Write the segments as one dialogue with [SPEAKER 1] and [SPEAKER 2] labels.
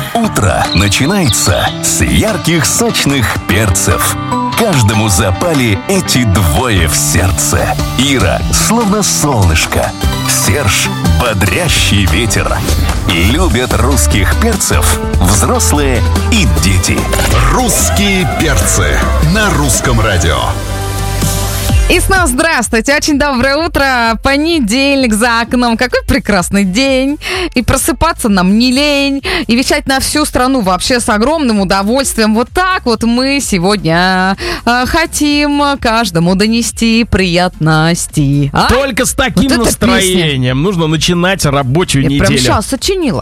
[SPEAKER 1] Утро начинается с ярких сочных перцев. Каждому запали эти двое в сердце. Ира словно солнышко, Серж бодрящий ветер. Любят русских перцев взрослые и дети.
[SPEAKER 2] Русские перцы на русском радио.
[SPEAKER 3] И снова здравствуйте, очень доброе утро, понедельник за окном, какой прекрасный день, и просыпаться нам не лень, и вещать на всю страну вообще с огромным удовольствием. Вот так вот мы сегодня хотим каждому донести приятности.
[SPEAKER 4] Только с таким вот настроением нужно начинать рабочую неделю.
[SPEAKER 3] Я прям сейчас сочинила.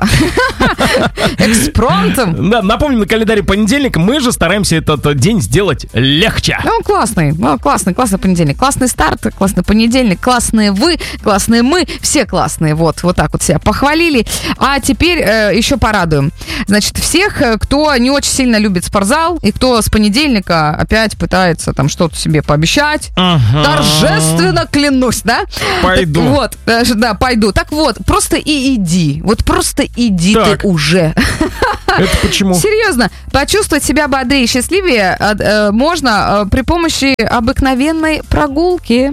[SPEAKER 3] Экспромтом.
[SPEAKER 4] Да, напомню, на календаре понедельник мы же стараемся этот день сделать легче.
[SPEAKER 3] Ну, классный понедельник. Классный старт, классный понедельник, классные вы, классные мы, все классные. Вот так вот себя похвалили. А теперь еще порадуем. Значит, всех, кто не очень сильно любит спортзал и кто с понедельника опять пытается там что-то себе пообещать. Торжественно клянусь, да?
[SPEAKER 4] Пойду.
[SPEAKER 3] Пойду. Так вот, просто и иди. Вот просто иди
[SPEAKER 4] так.
[SPEAKER 3] Ты уже.
[SPEAKER 4] Это почему?
[SPEAKER 3] Серьезно, почувствовать себя бодрее и счастливее можно при помощи обыкновенной прогулки.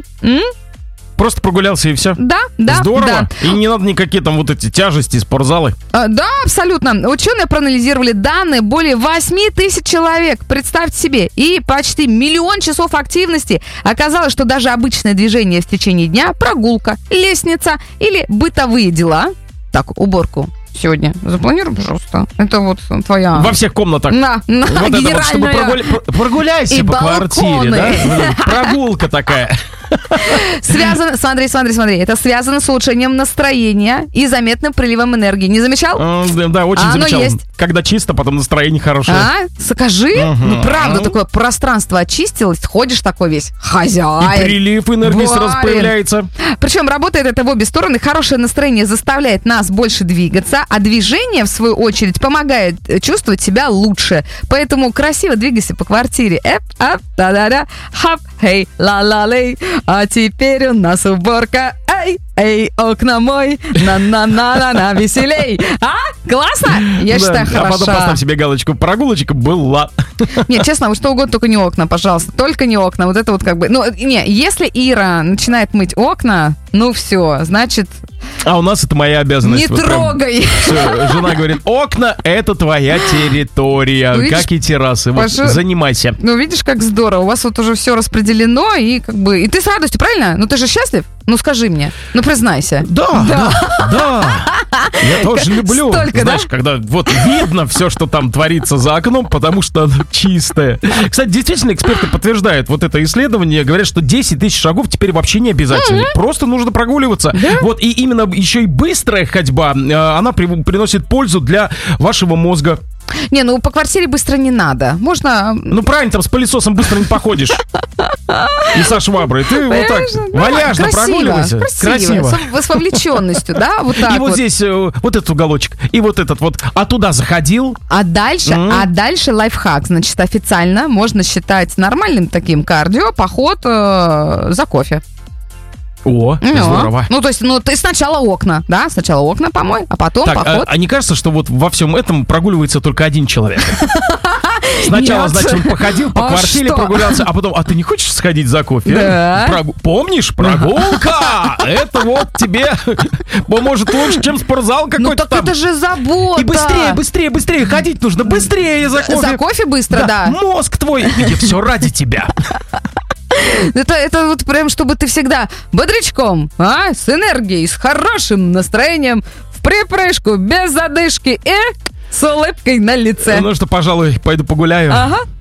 [SPEAKER 4] Просто прогулялся и все?
[SPEAKER 3] Да.
[SPEAKER 4] Здорово.
[SPEAKER 3] Да.
[SPEAKER 4] И не надо никакие там вот эти тяжести, спортзалы?
[SPEAKER 3] Да, абсолютно. Ученые проанализировали данные более 8 тысяч человек. Представьте себе. И почти 1 миллион часов активности. Оказалось, что даже обычное движение в течение дня, прогулка, лестница или бытовые дела. Так, уборку сегодня запланируй, пожалуйста. Это вот твоя...
[SPEAKER 4] Во всех комнатах.
[SPEAKER 3] Вот
[SPEAKER 4] это вот, чтобы прогуляйся
[SPEAKER 3] и
[SPEAKER 4] по
[SPEAKER 3] балконы.
[SPEAKER 4] квартире, да? Прогулка такая.
[SPEAKER 3] Связано, смотри, это связано с улучшением настроения и заметным приливом энергии. Не замечал?
[SPEAKER 4] Да, очень замечал.
[SPEAKER 3] Есть.
[SPEAKER 4] Когда чисто, потом настроение хорошее.
[SPEAKER 3] Скажи, правда, такое пространство очистилось, ходишь такой весь хозяин.
[SPEAKER 4] И прилив энергии сразу появляется.
[SPEAKER 3] Причем работает это в обе стороны. Хорошее настроение заставляет нас больше двигаться, а движение, в свою очередь, помогает чувствовать себя лучше. Поэтому красиво двигайся по квартире. Эп, да-да-да, хап, хей, ла-ла-лей. А теперь у нас уборка. Эй, окна мой, на-на-на-на-на, веселей. Классно? Я считаю, хорошо.
[SPEAKER 4] А потом поставь себе галочку, прогулочка была.
[SPEAKER 3] Нет, честно, вы что угодно, только не окна, пожалуйста. Только не окна. Вот это вот как бы... если Ира начинает мыть окна, все, значит...
[SPEAKER 4] А у нас это моя обязанность.
[SPEAKER 3] Не трогай.
[SPEAKER 4] Все, жена говорит, окна — это твоя территория,
[SPEAKER 3] видишь,
[SPEAKER 4] как и террасы. Вот, занимайся.
[SPEAKER 3] Видишь, как здорово. У вас вот уже все распределено, и как бы... И ты с радостью, правильно? Ты же счастлив? Скажи мне. Признайся.
[SPEAKER 4] Да. Я тоже люблю. Знаешь, когда вот видно все, что там творится за окном, потому что оно чистое. Кстати, действительно, эксперты подтверждают вот это исследование. Говорят, что 10 тысяч шагов теперь вообще не обязательно. Просто нужно прогуливаться. Да? Вот, и именно еще и быстрая ходьба, она приносит пользу для вашего мозга.
[SPEAKER 3] По квартире быстро не надо. Можно...
[SPEAKER 4] правильно, там с пылесосом быстро не походишь. И со шваброй. Ты вот так вальяжно прогуливайся.
[SPEAKER 3] Красиво. С вовлеченностью, да? Вот так.
[SPEAKER 4] И вот здесь вот этот уголочек, и вот этот вот. А туда заходил.
[SPEAKER 3] А дальше лайфхак. Значит, официально можно считать нормальным таким кардио поход за кофе.
[SPEAKER 4] О, здорово.
[SPEAKER 3] То есть, ты сначала окна, да? Сначала окна помой, а потом поход.
[SPEAKER 4] А не кажется, что вот во всем этом прогуливается только один человек? Сначала, значит, он походил по квартире, прогулялся, а потом, ты не хочешь сходить за кофе?
[SPEAKER 3] Да.
[SPEAKER 4] Помнишь, прогулка! Это вот тебе поможет лучше, чем спортзал какой-то там.
[SPEAKER 3] Это же забота.
[SPEAKER 4] И быстрее ходить нужно, быстрее за кофе.
[SPEAKER 3] За кофе быстро, да.
[SPEAKER 4] Мозг твой, все ради тебя.
[SPEAKER 3] Это вот прям, чтобы ты всегда бодрячком, с энергией, с хорошим настроением, в припрыжку, без задышки и с улыбкой на лице.
[SPEAKER 4] Пожалуй, пойду погуляю.
[SPEAKER 3] Ага.